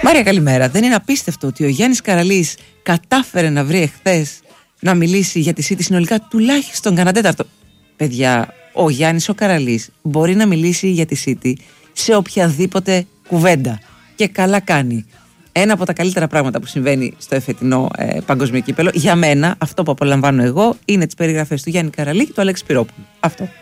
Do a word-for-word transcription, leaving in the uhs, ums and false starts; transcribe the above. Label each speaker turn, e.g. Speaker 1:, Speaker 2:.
Speaker 1: Μάρια, καλημέρα. Δεν είναι απίστευτο ότι ο Γιάννης Καραλής κατάφερε να βρει εχθές να μιλήσει για τη City συνολικά τουλάχιστον κανένα τέταρτο? Παιδιά, ο Γιάννης ο Καραλής μπορεί να μιλήσει για τη City σε οποιαδήποτε κουβέντα. Και καλά κάνει. Ένα από τα καλύτερα πράγματα που συμβαίνει στο εφετινό ε, παγκοσμίο κύπελλο, για μένα, αυτό που απολαμβάνω εγώ, είναι τις περιγραφές του Γιάννη Καραλή και του Αλέξη Πυρόπουλου. Αυτό.